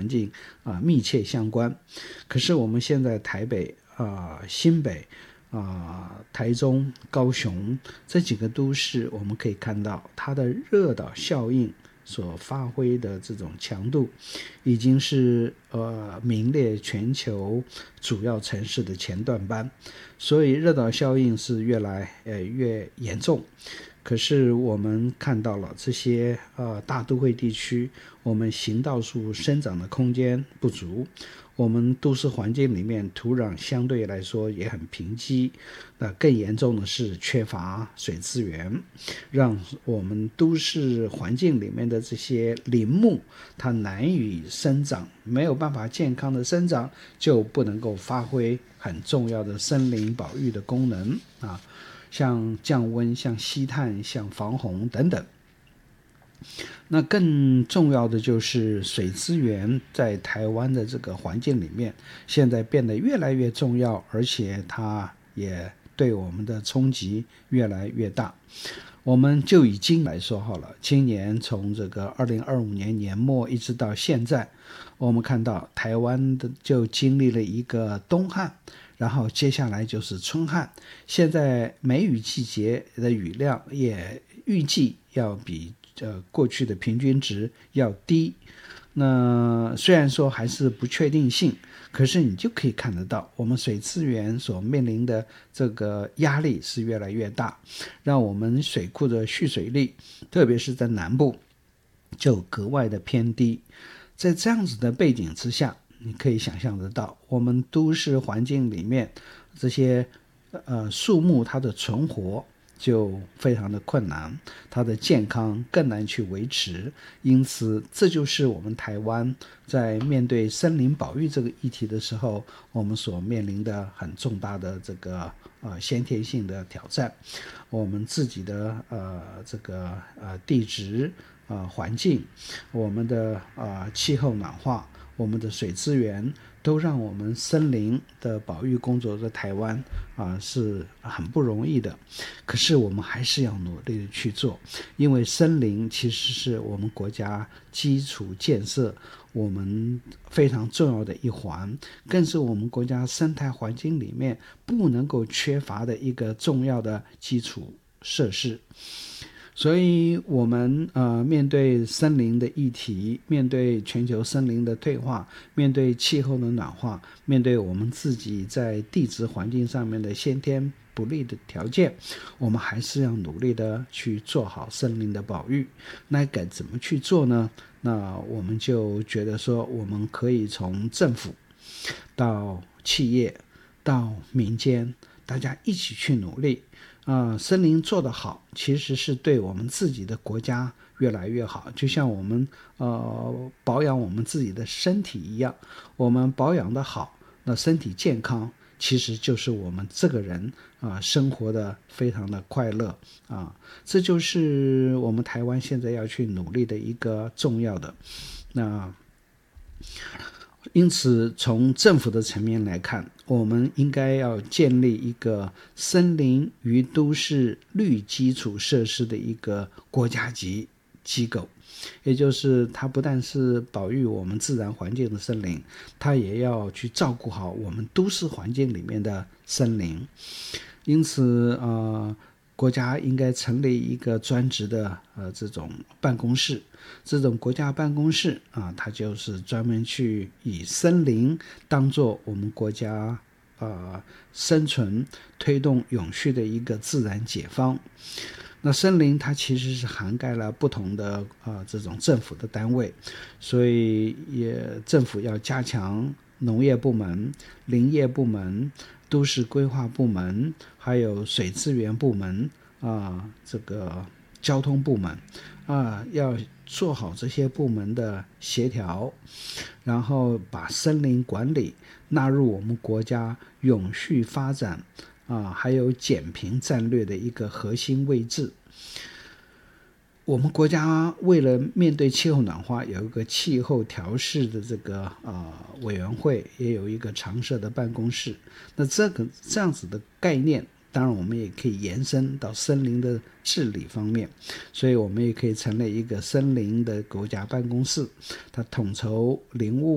环境密切相关。可是我们现在台北新北台中、高雄这几个都市，我们可以看到它的热岛效应所发挥的这种强度，已经是名列全球主要城市的前段班，所以热岛效应是越来越严重。可是我们看到了这些大都会地区，我们行道树生长的空间不足，我们都市环境里面土壤相对来说也很贫瘠，更严重的是缺乏水资源，让我们都市环境里面的这些林木它难以生长，没有办法健康的生长，就不能够发挥很重要的森林保育的功能像降温、像吸碳、像防洪等等。那更重要的就是水资源在台湾的这个环境里面现在变得越来越重要，而且它也对我们的冲击越来越大。我们就以今来说好了，今年从这个2025年年末一直到现在，我们看到台湾的就经历了一个冬旱，然后接下来就是春旱，现在梅雨季节的雨量也预计要比过去的平均值要低。那虽然说还是不确定性，可是你就可以看得到我们水资源所面临的这个压力是越来越大，让我们水库的蓄水率特别是在南部就格外的偏低。在这样子的背景之下，你可以想象得到我们都市环境里面这些树木它的存活就非常的困难，它的健康更难去维持。因此这就是我们台湾在面对森林保育这个议题的时候，我们所面临的很重大的这个先天性的挑战。我们自己的这个地质环境，我们的气候暖化，我们的水资源都让我们森林的保育工作在台湾是很不容易的。可是我们还是要努力的去做，因为森林其实是我们国家基础建设我们非常重要的一环，更是我们国家生态环境里面不能够缺乏的一个重要的基础设施。所以我们面对森林的议题，面对全球森林的退化，面对气候的暖化，面对我们自己在地质环境上面的先天不利的条件，我们还是要努力的去做好森林的保育。那该怎么去做呢？那我们就觉得说，我们可以从政府到企业到民间，大家一起去努力。森林做得好，其实是对我们自己的国家越来越好。就像我们保养我们自己的身体一样，我们保养得好，那身体健康其实就是我们这个人生活的非常的快乐这就是我们台湾现在要去努力的一个重要的。那因此从政府的层面来看，我们应该要建立一个森林与都市绿基础设施的一个国家级机构，也就是它不但是保育我们自然环境的森林，它也要去照顾好我们都市环境里面的森林。因此国家应该成立一个专职的这种办公室，这种国家办公室它就是专门去以森林当作我们国家生存推动永续的一个自然解方。那森林它其实是涵盖了不同的这种政府的单位，所以政府要加强农业部门、林业部门、都市规划部门，还有水资源部门这个交通部门要做好这些部门的协调，然后把森林管理纳入我们国家永续发展还有减贫战略的一个核心位置。我们国家为了面对气候暖化，有一个气候调试的这个委员会，也有一个常设的办公室。那这样子的概念，当然我们也可以延伸到森林的治理方面，所以我们也可以成立一个森林的国家办公室，它统筹林务